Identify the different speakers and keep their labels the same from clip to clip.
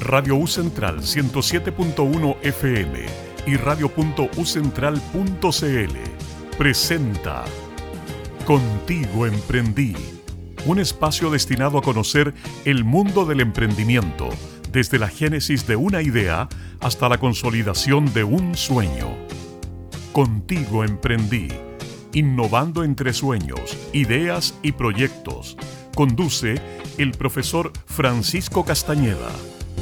Speaker 1: Radio U Central 107.1 FM y radio.ucentral.cl presenta Contigo Emprendí, un espacio destinado a conocer el mundo del emprendimiento, desde la génesis de una idea hasta la consolidación de un sueño. Contigo Emprendí, innovando entre sueños, ideas y proyectos. Conduce el profesor Francisco Castañeda.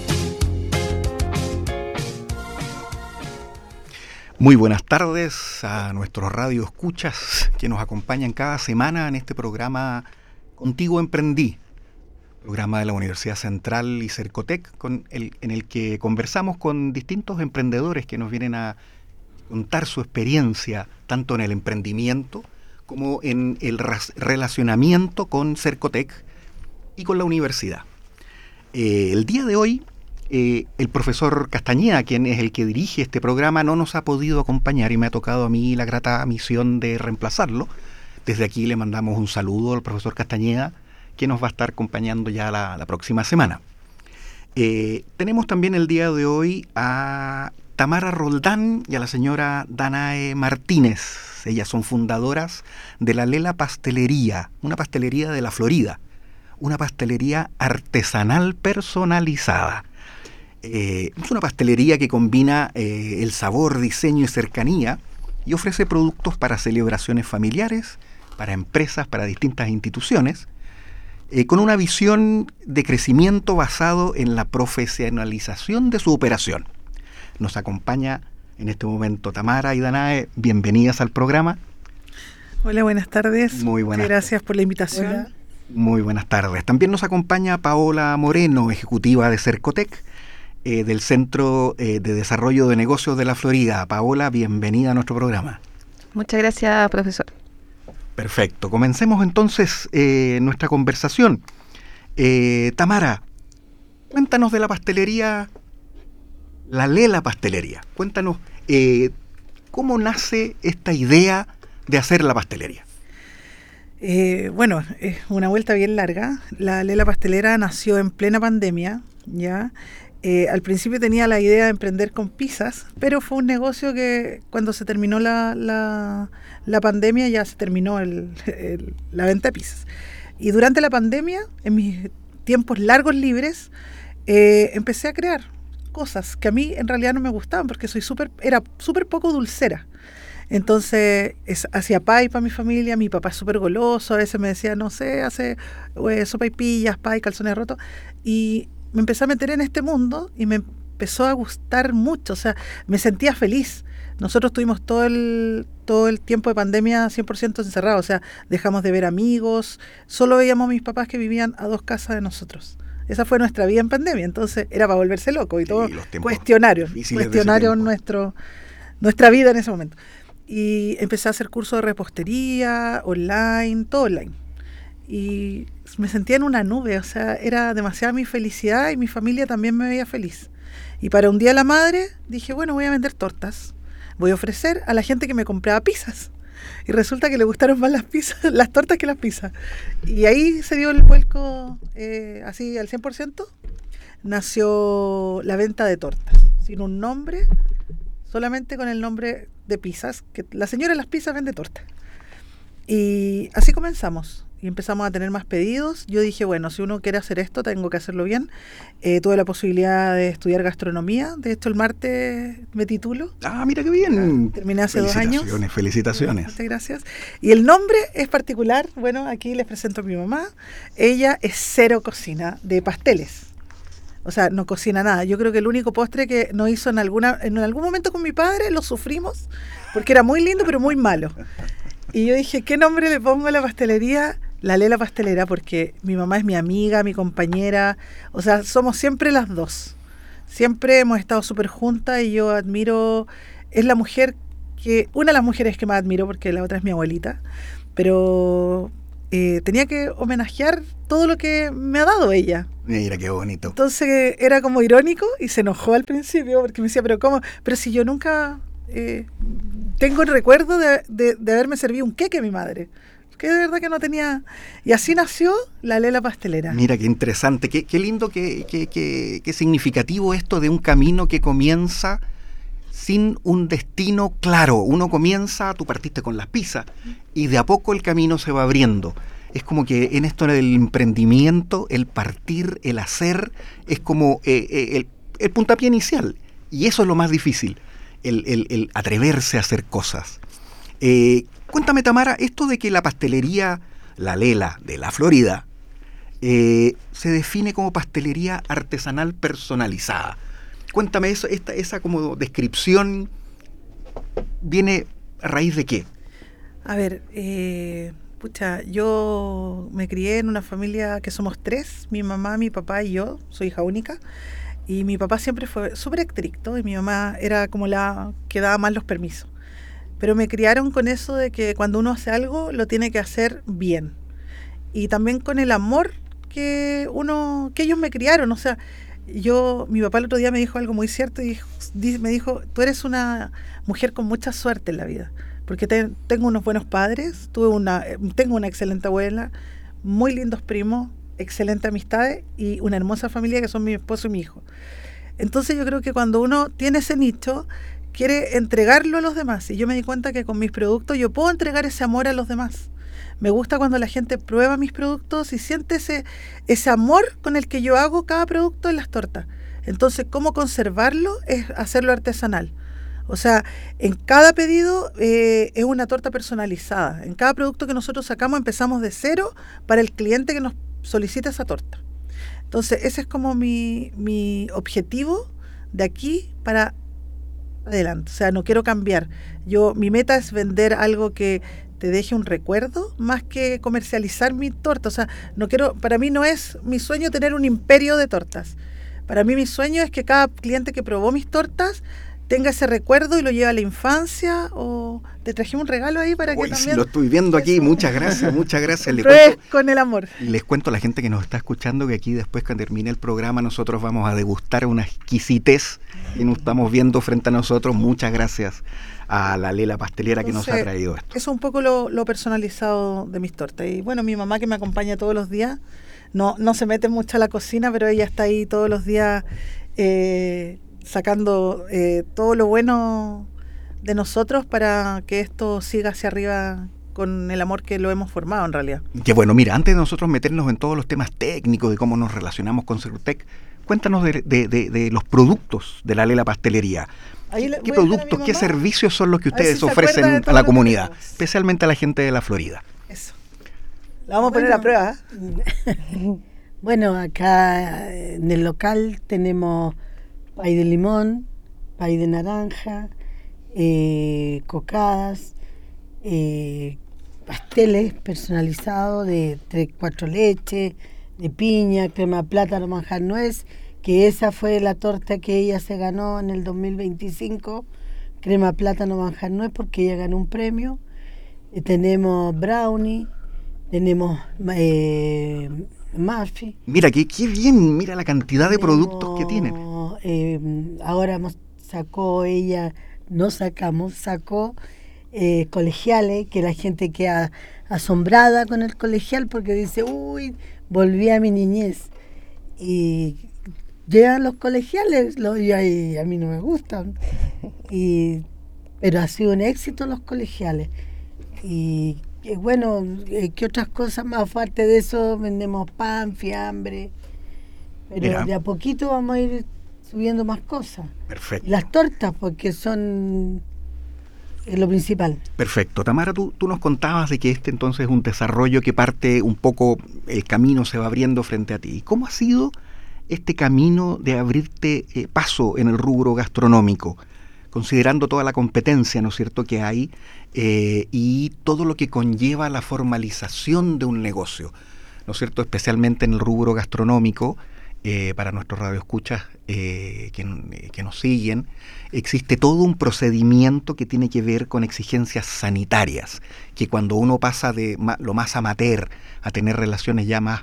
Speaker 2: Muy buenas tardes a nuestros radioescuchas que nos acompañan cada semana en este programa Contigo Emprendí, programa de la Universidad Central y Cercotec, en el que conversamos con distintos emprendedores que nos vienen a contar su experiencia tanto en el emprendimiento como en el relacionamiento con Cercotec y con la universidad. El día de hoy, el profesor Castañeda, quien es el que dirige este programa, no nos ha podido acompañar y me ha tocado a mí la grata misión de reemplazarlo. Desde aquí le mandamos un saludo al profesor Castañeda, que nos va a estar acompañando ya la próxima semana. Tenemos también el día de hoy a Tamara Roldán y a la señora Danae Martínez. Ellas son fundadoras de la Lela Pastelería, una pastelería de la Florida, una pastelería artesanal personalizada. Es una pastelería que combina el sabor, diseño y cercanía y ofrece productos para celebraciones familiares, para empresas, para distintas instituciones, con una visión de crecimiento basado en la profesionalización de su operación. Nos acompaña en este momento Tamara y Danae. Bienvenidas al programa.
Speaker 3: Hola, buenas tardes.
Speaker 2: Muy buenas.
Speaker 3: Gracias por la invitación.
Speaker 2: Hola. Muy buenas tardes. También nos acompaña Paola Moreno, ejecutiva de Cercotec, del Centro de Desarrollo de Negocios de la Florida. Paola, bienvenida a nuestro programa.
Speaker 4: Muchas gracias, profesor.
Speaker 2: Perfecto. Comencemos entonces nuestra conversación. Tamara, cuéntanos de la pastelería, la Lela Pastelería. Cuéntanos cómo nace esta idea de hacer la pastelería.
Speaker 3: Bueno, es una vuelta bien larga. La Lela Pastelera nació en plena pandemia, ¿ya? Al principio tenía la idea de emprender con pizzas, pero fue un negocio que cuando se terminó la pandemia ya se terminó la venta de pizzas. Y durante la pandemia, en mis tiempos largos libres, empecé a crear cosas que a mí en realidad no me gustaban porque era súper poco dulcera. Entonces hacía pay para mi familia. Mi papá es súper goloso, a veces me decía, no sé, hace sopaipillas, pay, calzones rotos, y me empecé a meter en este mundo y me empezó a gustar mucho, o sea, me sentía feliz. Nosotros tuvimos todo el tiempo de pandemia 100% encerrados, o sea, dejamos de ver amigos, solo veíamos a mis papás que vivían a 2 casas de nosotros. Esa fue nuestra vida en pandemia, entonces era para volverse loco y sí, todo cuestionario nuestra vida en ese momento. Y empecé a hacer cursos de repostería, online, todo online. Y me sentía en una nube, o sea, era demasiada mi felicidad y mi familia también me veía feliz. Y para un día de la madre dije, bueno, voy a vender tortas. Voy a ofrecer a la gente que me compraba pizzas. Y resulta que le gustaron más las tortas que las pizzas. Y ahí se dio el vuelco así al 100%. Nació la venta de tortas, sin un nombre, solamente con el nombre de pizzas, que la señora de las pizzas vende tortas. Y así comenzamos. Y empezamos a tener más pedidos. Yo dije, bueno, si uno quiere hacer esto, tengo que hacerlo bien. Tuve la posibilidad de estudiar gastronomía. De hecho, el martes me titulo.
Speaker 2: Ah, mira qué bien.
Speaker 3: Terminé hace 2 años.
Speaker 2: Felicitaciones.
Speaker 3: Muchas gracias. Y el nombre es particular. Bueno, aquí les presento a mi mamá. Ella es cero cocina de pasteles. O sea, no cocina nada. Yo creo que el único postre que nos hizo en algún momento con mi padre, lo sufrimos, porque era muy lindo, pero muy malo. Y yo dije, ¿qué nombre le pongo a la pastelería? La Lela Pastelera, porque mi mamá es mi amiga, mi compañera, o sea, somos siempre las dos. Siempre hemos estado súper juntas y yo admiro, es la mujer una de las mujeres que más admiro, porque la otra es mi abuelita, pero tenía que homenajear todo lo que me ha dado ella.
Speaker 2: Mira qué bonito.
Speaker 3: Entonces era como irónico y se enojó al principio porque me decía, pero ¿cómo? Pero si yo nunca tengo el recuerdo de haberme servido un queque a mi madre. que de verdad que no tenía... Y así nació la Lela Pastelera.
Speaker 2: Mira, qué interesante, qué lindo, qué significativo esto de un camino que comienza sin un destino claro. Uno comienza, tú partiste con las pizzas, y de a poco el camino se va abriendo. Es como que en esto del emprendimiento, el partir, el hacer, es como el puntapié inicial. Y eso es lo más difícil, el atreverse a hacer cosas. Cuéntame, Tamara, esto de que la pastelería La Lela de la Florida se define como pastelería artesanal personalizada. Cuéntame eso, esa como descripción viene a raíz de qué.
Speaker 3: A ver, yo me crié en una familia que somos 3, mi mamá, mi papá y yo, soy hija única, y mi papá siempre fue súper estricto y mi mamá era como la que daba más los permisos. Pero me criaron con eso de que cuando uno hace algo lo tiene que hacer bien. Y también con el amor que ellos me criaron. O sea, mi papá el otro día me dijo algo muy cierto y me dijo, tú eres una mujer con mucha suerte en la vida. Porque tengo unos buenos padres, tengo una excelente abuela, muy lindos primos, excelentes amistades y una hermosa familia que son mi esposo y mi hijo. Entonces yo creo que cuando uno tiene ese nicho, quiere entregarlo a los demás. Y yo me di cuenta que con mis productos yo puedo entregar ese amor a los demás. Me gusta cuando la gente prueba mis productos y siente ese amor con el que yo hago cada producto en las tortas. Entonces, ¿cómo conservarlo? Es hacerlo artesanal. O sea, en cada pedido es una torta personalizada. En cada producto que nosotros sacamos empezamos de cero para el cliente que nos solicita esa torta. Entonces, ese es como mi objetivo de aquí para adelante. O sea, no quiero cambiar. Mi meta es vender algo que te deje un recuerdo más que comercializar mi torta. O sea, para mí no es mi sueño tener un imperio de tortas. Para mí mi sueño es que cada cliente que probó mis tortas tenga ese recuerdo y lo lleve a la infancia, o te traje un regalo ahí para que también...
Speaker 2: Sí, lo estoy viendo aquí, muchas gracias.
Speaker 3: Con el amor.
Speaker 2: Les cuento a la gente que nos está escuchando que aquí después, cuando termine el programa, nosotros vamos a degustar una exquisitez que nos estamos viendo frente a nosotros. Muchas gracias a la Lela Pastelera que nos ha traído esto.
Speaker 3: Eso es un poco lo personalizado de mis tortas. Y bueno, mi mamá, que me acompaña todos los días, no se mete mucho a la cocina, pero ella está ahí todos los días sacando todo lo bueno de nosotros para que esto siga hacia arriba con el amor que lo hemos formado en realidad.
Speaker 2: Qué bueno. Mira, antes de nosotros meternos en todos los temas técnicos de cómo nos relacionamos con Cerutec, cuéntanos de los productos de la Lela Pastelería. ¿Qué productos, qué servicios son los que ustedes ofrecen a la comunidad, especialmente a la gente de la Florida?
Speaker 3: Eso. La vamos a poner a prueba.
Speaker 5: Bueno, acá en el local tenemos pay de limón, pay de naranja, cocadas, pasteles personalizados de 3-4 leches, de piña, crema de plátano, manjar nuez, que esa fue la torta que ella se ganó en el 2025, crema de plátano, manjar nuez, porque ella ganó un premio. Tenemos brownie, tenemos muffin.
Speaker 2: Mira, qué bien, mira la cantidad de productos que tienen.
Speaker 5: Ahora sacó colegiales, que la gente queda asombrada con el colegial porque dice, uy, volví a mi niñez. Y llegan los colegiales, y a mí no me gustan, pero ha sido un éxito los colegiales. Y bueno, ¿qué otras cosas más aparte de eso? Vendemos pan, fiambre, pero mira, de a poquito vamos a ir subiendo más cosas.
Speaker 2: Perfecto.
Speaker 5: Las tortas, porque son lo principal.
Speaker 2: Perfecto. Tamara, tú nos contabas de que entonces es un desarrollo que parte un poco, el camino se va abriendo frente a ti. ¿Cómo ha sido este camino de abrirte paso en el rubro gastronómico, considerando toda la competencia, ¿no es cierto?, que hay y todo lo que conlleva la formalización de un negocio, ¿no es cierto?, especialmente en el rubro gastronómico? Para nuestros radioescuchas que nos siguen, existe todo un procedimiento que tiene que ver con exigencias sanitarias, que cuando uno pasa de lo más amateur a tener relaciones ya más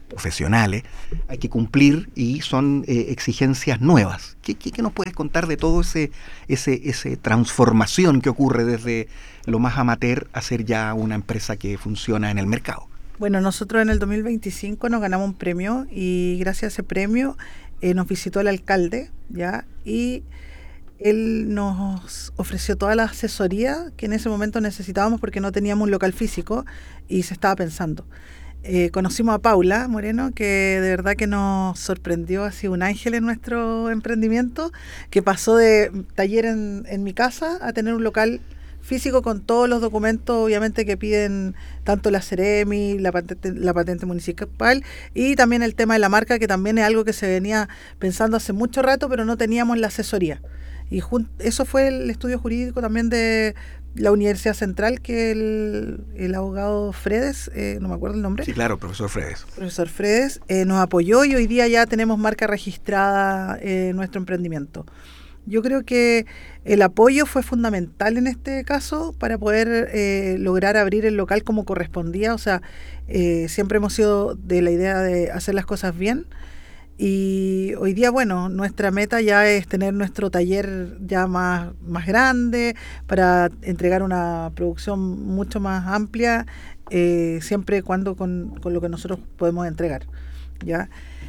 Speaker 2: profesionales, hay que cumplir y son exigencias nuevas. ¿Qué nos puedes contar de todo ese transformación que ocurre desde lo más amateur a ser ya una empresa que funciona en el mercado?
Speaker 3: Bueno, nosotros en el 2025 nos ganamos un premio y gracias a ese premio nos visitó el alcalde, ¿ya? Y él nos ofreció toda la asesoría que en ese momento necesitábamos porque no teníamos un local físico y se estaba pensando. Conocimos a Paula Moreno, que de verdad que nos sorprendió, ha sido un ángel en nuestro emprendimiento, que pasó de taller en mi casa a tener un local físico con todos los documentos, obviamente, que piden tanto la Ceremi, la patente municipal, y también el tema de la marca, que también es algo que se venía pensando hace mucho rato, pero no teníamos la asesoría. Y eso fue el estudio jurídico también de la Universidad Central, que el abogado Fredes, no me acuerdo el nombre.
Speaker 2: Sí, claro, profesor Fredes.
Speaker 3: Profesor Fredes nos apoyó y hoy día ya tenemos marca registrada en nuestro emprendimiento. Yo creo que el apoyo fue fundamental en este caso para poder lograr abrir el local como correspondía. O sea, siempre hemos sido de la idea de hacer las cosas bien. Y hoy día, bueno, nuestra meta ya es tener nuestro taller ya más grande para entregar una producción mucho más amplia, siempre y cuando con lo que nosotros podemos entregar, ¿ya?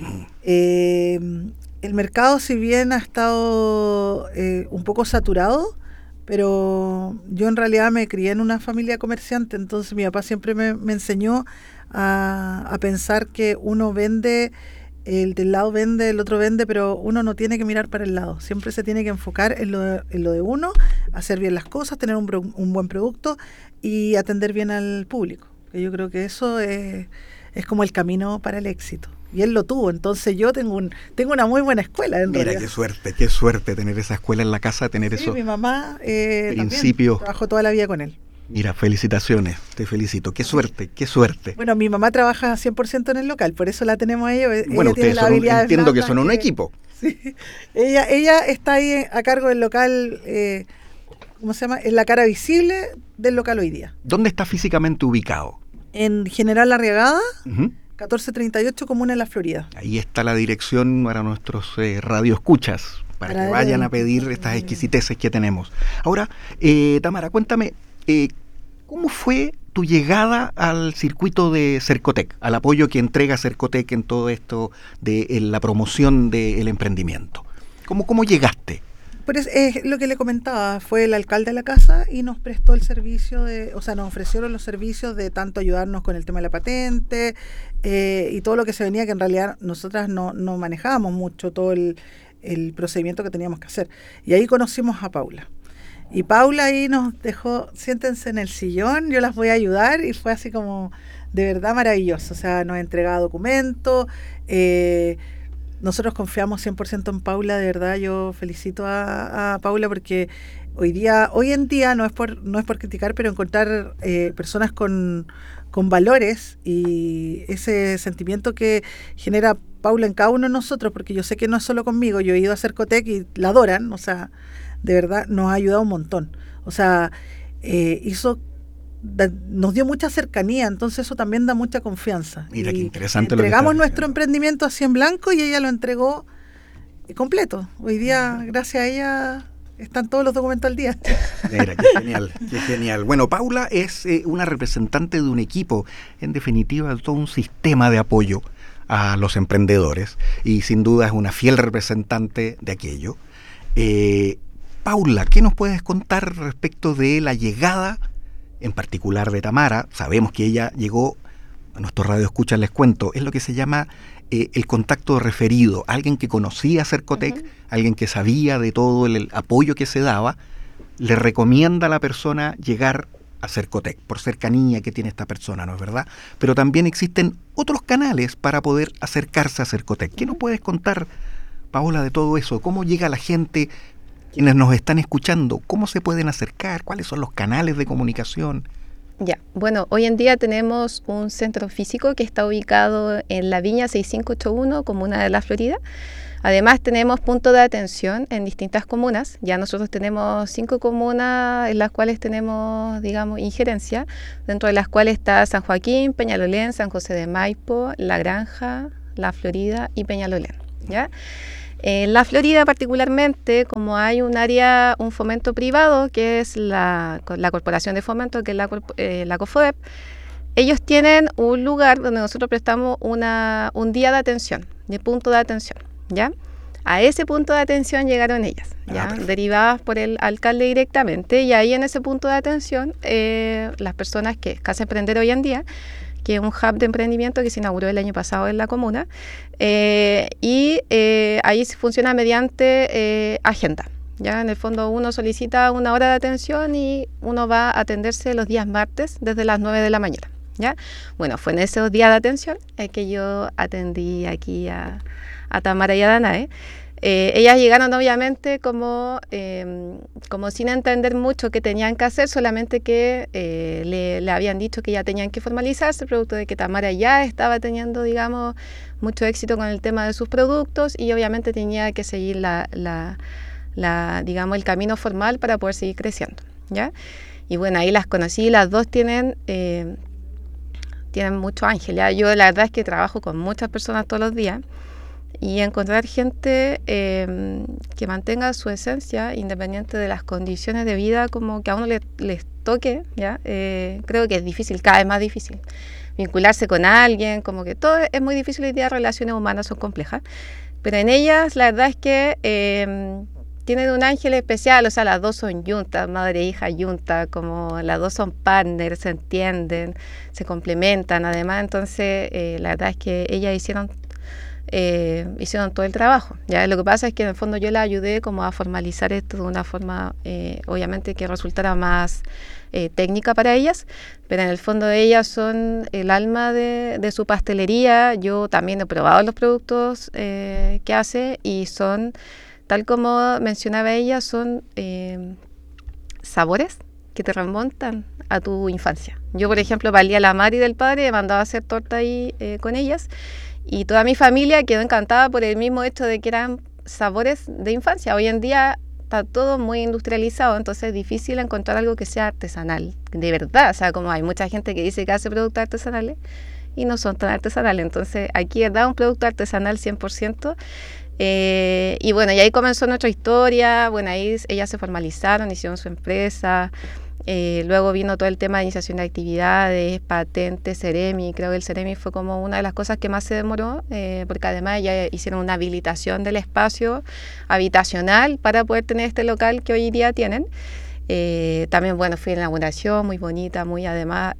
Speaker 3: El mercado, si bien ha estado un poco saturado, pero yo en realidad me crié en una familia comerciante, entonces mi papá siempre me enseñó a pensar que uno vende, el del lado vende, el otro vende, pero uno no tiene que mirar para el lado. Siempre se tiene que enfocar en lo de uno, hacer bien las cosas, tener un buen producto y atender bien al público. Yo creo que eso es como el camino para el éxito. Y él lo tuvo, entonces yo tengo una muy buena escuela en realidad.
Speaker 2: Mira, qué suerte tener esa escuela en la casa, tener
Speaker 3: sí,
Speaker 2: esos
Speaker 3: mi mamá
Speaker 2: principios.
Speaker 3: También trabajó toda la vida con él.
Speaker 2: Mira, felicitaciones, te felicito. Qué suerte, qué suerte.
Speaker 3: Bueno, mi mamá trabaja 100% en el local, por eso la tenemos a ella.
Speaker 2: Bueno,
Speaker 3: ella
Speaker 2: ustedes entiendo que son un equipo.
Speaker 3: Sí, ella está ahí a cargo del local, ¿cómo se llama? Es la cara visible del local hoy día.
Speaker 2: ¿Dónde está físicamente ubicado?
Speaker 3: En General Arriagada, 1438, Comuna de la Florida.
Speaker 2: Ahí está la dirección para nuestros radioescuchas, para que vayan a pedir estas exquisiteces que tenemos. Ahora, Tamara, cuéntame, ¿cómo fue tu llegada al circuito de Cercotec, al apoyo que entrega Cercotec en todo esto de la promoción del emprendimiento? ¿Cómo llegaste?
Speaker 3: Pues lo que le comentaba, fue el alcalde de la casa y nos prestó el servicio nos ofrecieron los servicios de tanto ayudarnos con el tema de la patente y todo lo que se venía, que en realidad nosotras no manejábamos mucho todo el procedimiento que teníamos que hacer. Y ahí conocimos a Paula. Y Paula ahí nos dejó, siéntense en el sillón, yo las voy a ayudar, y fue así como de verdad maravilloso. O sea, nos entregaba documentos, nosotros confiamos 100% en Paula, de verdad. Yo felicito a Paula porque hoy en día no es por criticar, pero encontrar personas con valores y ese sentimiento que genera Paula en cada uno de nosotros, porque yo sé que no es solo conmigo, yo he ido a Cercotec y la adoran, o sea, de verdad nos ha ayudado un montón. O sea, nos dio mucha cercanía, entonces eso también da mucha confianza.
Speaker 2: Mira,
Speaker 3: y
Speaker 2: qué interesante.
Speaker 3: entregamos nuestro emprendimiento así en blanco y ella lo entregó completo. Hoy día, gracias a ella, están todos los documentos al día.
Speaker 2: Mira, qué genial, qué genial. Bueno, Paula es una representante de un equipo, en definitiva, de todo un sistema de apoyo a los emprendedores, y sin duda es una fiel representante de aquello. Paula, ¿qué nos puedes contar respecto de la llegada, en particular de Tamara? Sabemos que ella llegó, a nuestros radioescuchas les cuento, es lo que se llama el contacto referido, alguien que conocía a Cercotec, alguien que sabía de todo el apoyo que se daba, le recomienda a la persona llegar a Cercotec, por cercanía que tiene esta persona, ¿no es verdad? Pero también existen otros canales para poder acercarse a Cercotec. ¿Qué nos puedes contar, Paola, de todo eso? ¿Cómo llega la gente, quienes nos están escuchando? ¿Cómo se pueden acercar? ¿Cuáles son los canales de comunicación?
Speaker 4: Ya, bueno, hoy en día tenemos un centro físico que está ubicado en la Viña 6581, comuna de La Florida. Además tenemos puntos de atención en distintas comunas. Ya nosotros tenemos 5 comunas en las cuales tenemos, digamos, injerencia, dentro de las cuales está San Joaquín, Peñalolén, San José de Maipo, La Granja, La Florida y Peñalolén, ¿ya? En La Florida particularmente, como hay un área, un fomento privado, que es la Corporación de Fomento, que es la COFODEP, ellos tienen un lugar donde nosotros prestamos un día de atención, de punto de atención, ¿ya? A ese punto de atención llegaron ellas, ¿ya? Derivadas por el alcalde directamente, y ahí en ese punto de atención, las personas que Casa Emprender hoy en día, que es un hub de emprendimiento que se inauguró el año pasado en la comuna, ahí se funciona mediante agenda. Ya en el fondo uno solicita una hora de atención y uno va a atenderse los días martes desde las 9 de la mañana. ¿Ya? Bueno, fue en esos días de atención que yo atendí aquí a Tamara y a Danae. Ellas llegaron obviamente como sin entender mucho qué tenían que hacer, solamente que le habían dicho que ya tenían que formalizarse, producto de que Tamara ya estaba teniendo, digamos, mucho éxito con el tema de sus productos, y obviamente tenía que seguir digamos, el camino formal para poder seguir creciendo, ¿ya? Y bueno, ahí las conocí, las dos tienen mucho ángel, ¿ya? Yo la verdad es que trabajo con muchas personas todos los días, y encontrar gente que mantenga su esencia independiente de las condiciones de vida como que a uno les toque, ¿ya? Creo que es difícil, cada vez más difícil vincularse con alguien, como que todo es muy difícil. Hoy día relaciones humanas son complejas, pero en ellas la verdad es que tienen un ángel especial. O sea, las dos son yunta, madre e hija yunta, como las dos son partners, se entienden, se complementan además. Entonces la verdad es que ellas hicieron todo el trabajo, ¿ya? Lo que pasa es que en el fondo yo la ayudé como a formalizar esto de una forma obviamente que resultara más técnica para ellas, pero en el fondo ellas son el alma de su pastelería. Yo también he probado los productos que hace, y son, tal como mencionaba ella, son sabores que te remontan a tu infancia. Yo, por ejemplo, para el Día de la Madre y del Padre, me mandaba a hacer torta ahí con ellas, y toda mi familia quedó encantada por el mismo hecho de que eran sabores de infancia. Hoy en día está todo muy industrializado, entonces es difícil encontrar algo que sea artesanal, de verdad. O sea, como hay mucha gente que dice que hace productos artesanales y no son tan artesanales. Entonces aquí es un producto artesanal 100%. Y bueno, y ahí comenzó nuestra historia. Bueno, ahí ellas se formalizaron, hicieron su empresa. Luego vino todo el tema de iniciación de actividades, patentes, Ceremi. Creo que el Ceremi fue como una de las cosas que más se demoró, porque además ya hicieron una habilitación del espacio habitacional para poder tener este local que hoy día tienen. También, bueno, fui en la inauguración, muy bonita, muy además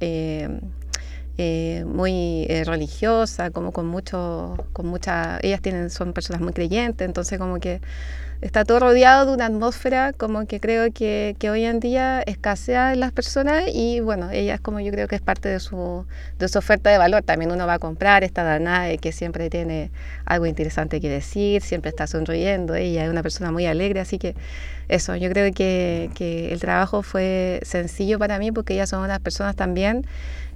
Speaker 4: muy religiosa, como ellas son personas muy creyentes, entonces como que está todo rodeado de una atmósfera como que creo que hoy en día escasea en las personas. Y bueno, ellas, como yo creo que es parte de su oferta de valor. También uno va a comprar esta Danae, que siempre tiene algo interesante que decir, siempre está sonriendo, ella es una persona muy alegre, así que eso, yo creo que el trabajo fue sencillo para mí, porque ellas son unas personas también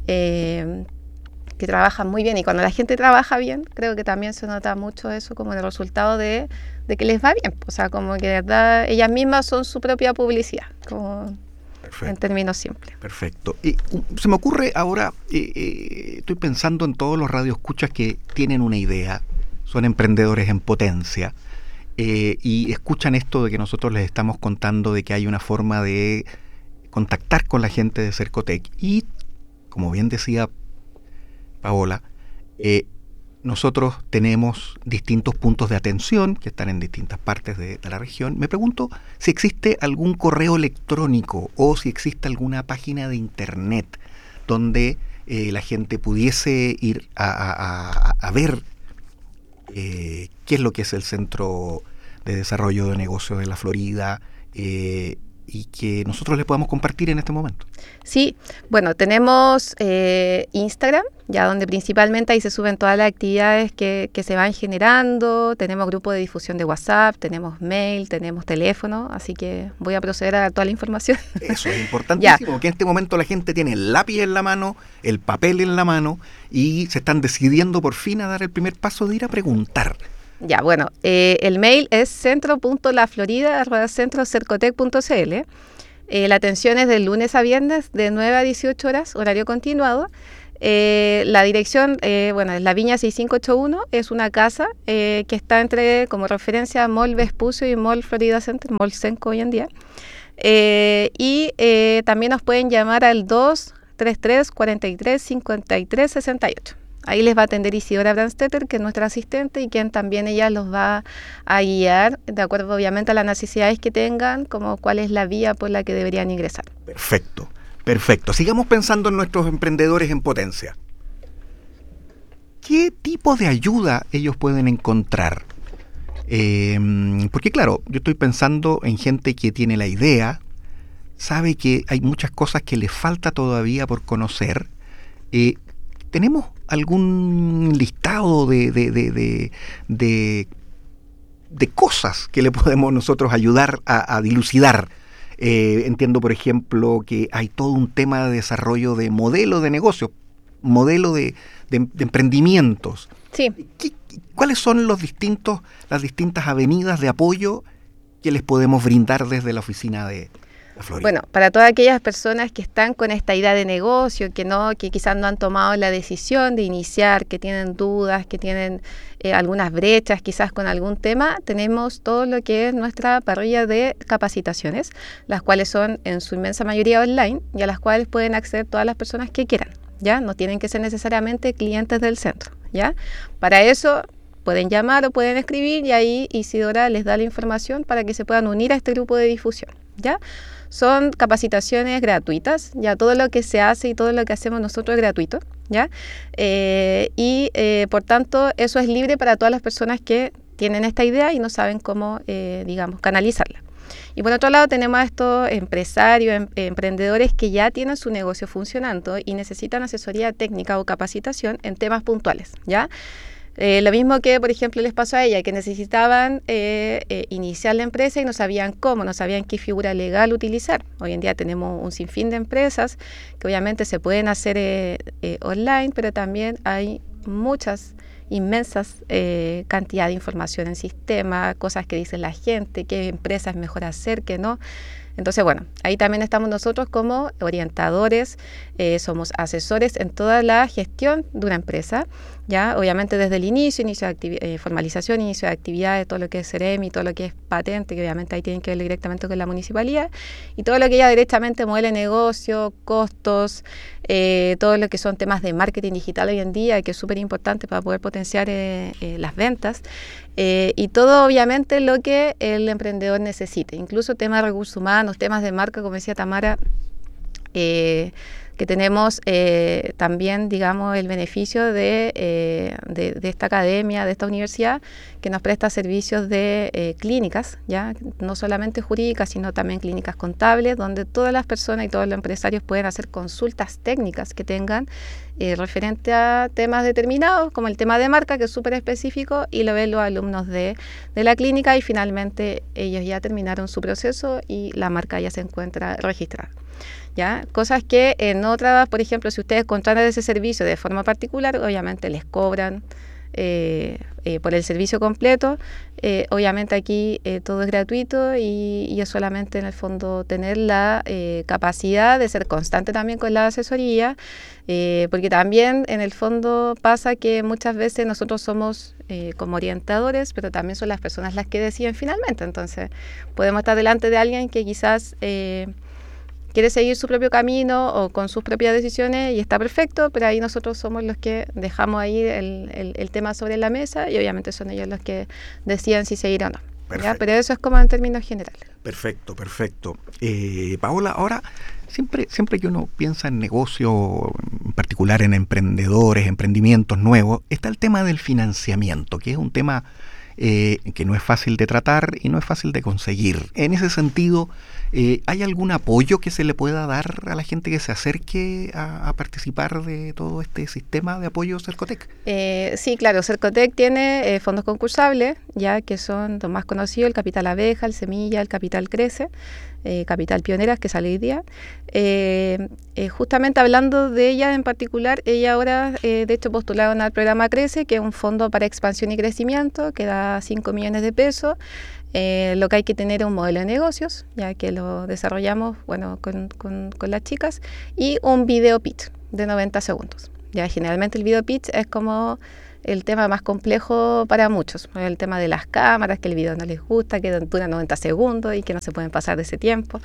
Speaker 4: que trabajan muy bien, y cuando la gente trabaja bien, creo que también se nota mucho eso como el resultado de que les va bien. O sea, como que de verdad ellas mismas son su propia publicidad, como en términos simples.
Speaker 2: Perfecto. Y se me ocurre ahora, estoy pensando en todos los radioescuchas que tienen una idea, son emprendedores en potencia, y escuchan esto de que nosotros les estamos contando de que hay una forma de contactar con la gente de Cercotec. Y como bien decía Paola, nosotros tenemos distintos puntos de atención que están en distintas partes de la región. Me pregunto si existe algún correo electrónico o si existe alguna página de internet donde la gente pudiese ir a ver qué es lo que es el Centro de Desarrollo de Negocios de la Florida, y y que nosotros les podamos compartir en este momento.
Speaker 4: Sí, bueno, tenemos Instagram, ya donde principalmente ahí se suben todas las actividades que se van generando, tenemos grupo de difusión de WhatsApp, tenemos mail, tenemos teléfono, así que voy a proceder a dar toda la información.
Speaker 2: Eso es importantísimo, que en este momento la gente tiene el lápiz en la mano, el papel en la mano y se están decidiendo por fin a dar el primer paso de ir a preguntar.
Speaker 4: Ya, bueno, el mail es centro.laflorida@centrocercotec.cl. La atención es de lunes a viernes de 9 a 18 horas, horario continuado. La dirección, bueno, es la Viña 6581, es una casa que está como referencia a Mall Vespucio y Mall Florida Center, Mall Senco hoy en día. También nos pueden llamar al 233 43 53 68. Ahí les va a atender Isidora Brandstetter, que es nuestra asistente y quien también ella los va a guiar de acuerdo obviamente a las necesidades que tengan, como cuál es la vía por la que deberían ingresar.
Speaker 2: Perfecto, perfecto. Sigamos pensando en nuestros emprendedores en potencia. ¿Qué tipo de ayuda ellos pueden encontrar? Porque claro, yo estoy pensando en gente que tiene la idea, sabe que hay muchas cosas que le falta todavía por conocer. ¿Tenemos algún listado de cosas que le podemos nosotros ayudar a dilucidar? Entiendo, por ejemplo, que hay todo un tema de desarrollo de modelo de negocio, modelo de emprendimientos.
Speaker 4: Sí.
Speaker 2: ¿Cuáles son las distintas avenidas de apoyo que les podemos brindar desde la oficina de Florida?
Speaker 4: Bueno, para todas aquellas personas que están con esta idea de negocio, que quizás no han tomado la decisión de iniciar, que tienen dudas, que tienen algunas brechas quizás con algún tema, tenemos todo lo que es nuestra parrilla de capacitaciones, las cuales son en su inmensa mayoría online y a las cuales pueden acceder todas las personas que quieran, ¿ya? No tienen que ser necesariamente clientes del centro, ¿ya? Para eso pueden llamar o pueden escribir y ahí Isidora les da la información para que se puedan unir a este grupo de difusión, ¿ya? Son capacitaciones gratuitas, ya todo lo que se hace y todo lo que hacemos nosotros es gratuito, ¿ya? Por tanto, eso es libre para todas las personas que tienen esta idea y no saben cómo, canalizarla. Y por otro lado tenemos a estos empresarios, emprendedores que ya tienen su negocio funcionando y necesitan asesoría técnica o capacitación en temas puntuales, ¿ya? Lo mismo que, por ejemplo, les pasó a ella, que necesitaban iniciar la empresa y no sabían cómo, no sabían qué figura legal utilizar. Hoy en día tenemos un sinfín de empresas que obviamente se pueden hacer online, pero también hay inmensas cantidad de información en sistema, cosas que dice la gente, qué empresa es mejor hacer, qué no. Entonces, bueno, ahí también estamos nosotros como orientadores, somos asesores en toda la gestión de una empresa, ya obviamente desde el inicio de formalización, inicio de actividades, todo lo que es CEREMI, todo lo que es patente, que obviamente ahí tienen que ver directamente con la municipalidad, y todo lo que ya directamente mueve negocio, costos, todo lo que son temas de marketing digital hoy en día, que es súper importante para poder potenciar las ventas, y todo obviamente lo que el emprendedor necesite, incluso temas de recursos humanos, temas de marca, como decía Tamara, que tenemos también, digamos, el beneficio de esta academia, de esta universidad, que nos presta servicios de clínicas, ya no solamente jurídicas, sino también clínicas contables, donde todas las personas y todos los empresarios pueden hacer consultas técnicas que tengan referente a temas determinados, como el tema de marca, que es súper específico, y lo ven los alumnos de la clínica, y finalmente ellos ya terminaron su proceso y la marca ya se encuentra registrada. ¿Ya? Cosas que en otras, por ejemplo, si ustedes contratan ese servicio de forma particular, obviamente les cobran por el servicio completo. Obviamente aquí todo es gratuito y es solamente en el fondo tener la capacidad de ser constante también con la asesoría, porque también en el fondo pasa que muchas veces nosotros somos como orientadores, pero también son las personas las que deciden finalmente. Entonces podemos estar delante de alguien que quizás quiere seguir su propio camino o con sus propias decisiones y está perfecto, pero ahí nosotros somos los que dejamos ahí el tema sobre la mesa y obviamente son ellos los que deciden si seguir o no. ¿Ya? Pero eso es como en términos generales.
Speaker 2: Perfecto. Paola, ahora siempre que uno piensa en negocio, en particular en emprendedores, emprendimientos nuevos, está el tema del financiamiento, que es un tema que no es fácil de tratar y no es fácil de conseguir. En ese sentido, ¿hay algún apoyo que se le pueda dar a la gente que se acerque a participar de todo este sistema de apoyo Cercotec?
Speaker 4: Sí, claro, Cercotec tiene fondos concursables, ya que son los más conocidos, el Capital Abeja, el Semilla, el Capital Crece, Capital Pioneras, que sale hoy día. Justamente hablando de ella en particular, ella ahora de hecho postularon al programa Crece, que es un fondo para expansión y crecimiento, que da 5 millones de pesos. Lo que hay que tener es un modelo de negocios, ya que lo desarrollamos con las chicas, y un video pitch de 90 segundos. Ya generalmente el video pitch es como el tema más complejo para muchos, el tema de las cámaras, que el video no les gusta, que dura 90 segundos y que no se pueden pasar de ese tiempo.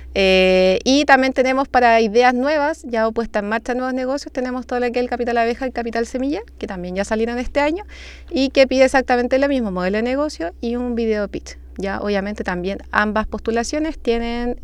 Speaker 4: Y también tenemos para ideas nuevas, ya puesta en marcha nuevos negocios, tenemos todo lo que es el Capital Abeja y el Capital Semilla, que también ya salieron este año y que pide exactamente lo mismo, modelo de negocio y un video pitch. Ya obviamente también ambas postulaciones tienen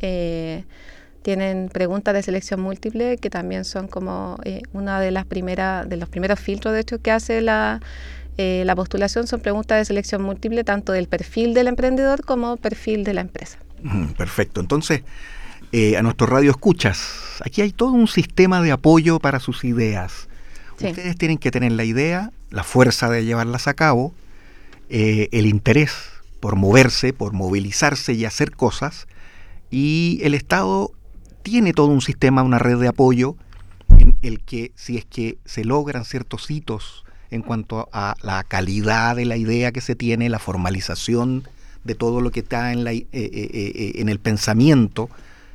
Speaker 4: preguntas de selección múltiple, que también son como una de los primeros filtros de hecho que hace la postulación. Son preguntas de selección múltiple tanto del perfil del emprendedor como perfil de la empresa.
Speaker 2: Perfecto. Entonces, a nuestros radioescuchas, aquí hay todo un sistema de apoyo para sus ideas. Sí. Ustedes tienen que tener la idea, la fuerza de llevarlas a cabo, el interés por moverse, por movilizarse y hacer cosas, y el Estado tiene todo un sistema, una red de apoyo en el que, si es que se logran ciertos hitos en cuanto a la calidad de la idea que se tiene, la formalización de todo lo que está en el pensamiento,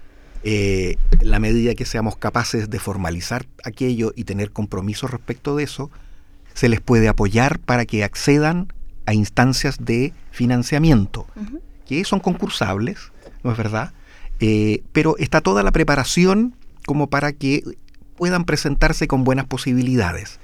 Speaker 2: la medida que seamos capaces de formalizar aquello y tener compromisos respecto de eso, se les puede apoyar para que accedan a instancias de financiamiento, que son concursables, ¿no es verdad? Pero está toda la preparación como para que puedan presentarse con buenas posibilidades.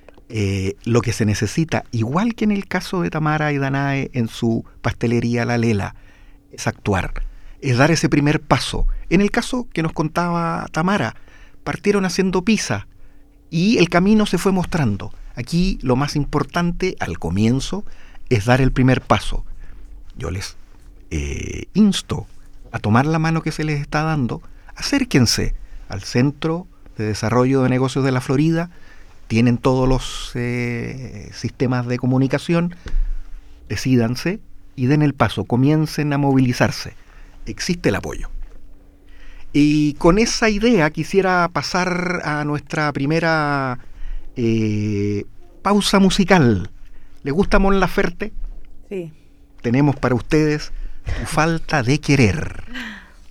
Speaker 2: Lo que se necesita, igual que en el caso de Tamara y Danae en su pastelería La Lela, es actuar, es dar ese primer paso. En el caso que nos contaba Tamara, partieron haciendo pizza y el camino se fue mostrando. Aquí lo más importante al comienzo es dar el primer paso. Yo les insto a tomar la mano que se les está dando, acérquense al Centro de Desarrollo de Negocios de la Florida, tienen todos los sistemas de comunicación, decídanse y den el paso, comiencen a movilizarse. Existe el apoyo. Y con esa idea quisiera pasar a nuestra primera pausa musical. ¿Les gusta Mon Laferte?
Speaker 3: Sí.
Speaker 2: Tenemos para ustedes Tu Falta de Querer.